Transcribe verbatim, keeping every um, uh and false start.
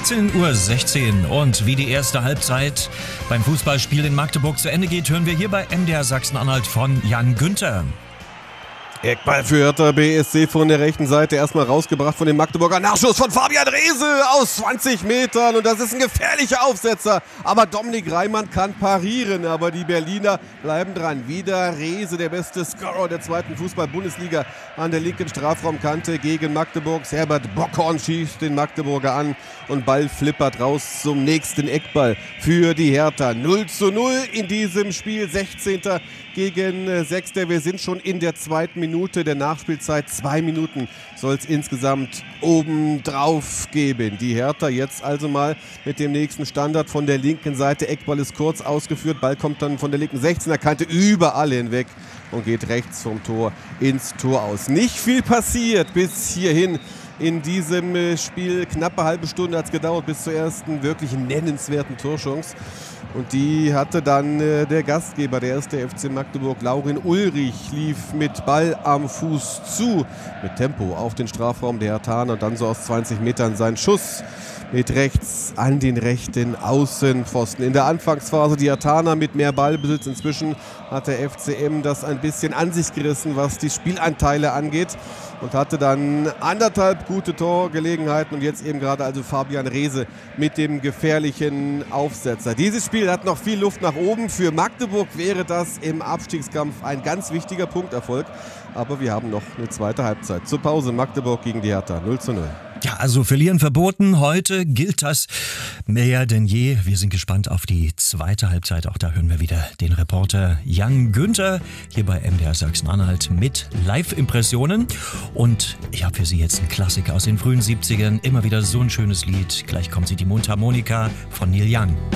vierzehn Uhr sechzehn und wie die erste Halbzeit beim Fußballspiel in Magdeburg zu Ende geht, hören wir hier bei M D R Sachsen-Anhalt von Jan Günther. Eckball für Hertha B S C von der rechten Seite, erstmal rausgebracht von dem Magdeburger. Nachschuss von Fabian Reese aus zwanzig Metern und das ist ein gefährlicher Aufsetzer. Aber Dominik Reimann kann parieren, aber die Berliner bleiben dran. Wieder Reese, der beste Scorer der zweiten Fußball-Bundesliga an der linken Strafraumkante gegen Magdeburgs. Herbert Bockhorn schießt den Magdeburger an und Ball flippert raus zum nächsten Eckball für die Hertha. null zu null in diesem Spiel, sechzehnter gegen sechster. Wir sind schon in der zweiten Minute der Nachspielzeit. Zwei Minuten soll es insgesamt obendrauf geben. Die Hertha jetzt also mal mit dem nächsten Standard von der linken Seite. Eckball ist kurz ausgeführt. Ball kommt dann von der linken sechzehner Kante überall hinweg und geht rechts vom Tor ins Tor aus. Nicht viel passiert bis hierhin in diesem Spiel. Knappe halbe Stunde hat es gedauert bis zur ersten wirklich nennenswerten Torchance. Und die hatte dann äh, der Gastgeber, der erste F C Magdeburg, Laurin Ulrich, lief mit Ball am Fuß zu, mit Tempo auf den Strafraum der Herthaner und dann so aus zwanzig Metern sein Schuss mit rechts an den rechten Außenpfosten. In der Anfangsphase die Herthaner mit mehr Ballbesitz. Inzwischen hat der F C M das ein bisschen an sich gerissen, was die Spielanteile angeht. Und hatte dann anderthalb gute Torgelegenheiten und jetzt eben gerade also Fabian Reese mit dem gefährlichen Aufsetzer. Dieses Spiel hat noch viel Luft nach oben. Für Magdeburg wäre das im Abstiegskampf ein ganz wichtiger Punkterfolg. Aber wir haben noch eine zweite Halbzeit. Zur Pause Magdeburg gegen die Hertha null zu null. Ja, also verlieren verboten. Heute gilt das mehr denn je. Wir sind gespannt auf die zweite Halbzeit. Auch da hören wir wieder den Reporter Jan Günther hier bei M D R Sachsen-Anhalt mit Live-Impressionen. Und ich habe für Sie jetzt einen Klassiker aus den frühen siebzigern. Immer wieder so ein schönes Lied. Gleich kommt sie, die Mundharmonika von Neil Young.